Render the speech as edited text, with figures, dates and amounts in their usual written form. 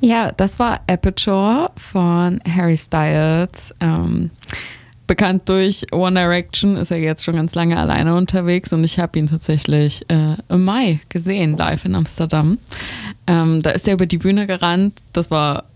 Ja, das war Aperture von Harry Styles. Bekannt durch One Direction, ist er jetzt schon ganz lange alleine unterwegs und ich habe ihn tatsächlich im Mai gesehen, live in Amsterdam. Da ist er über die Bühne gerannt. Das war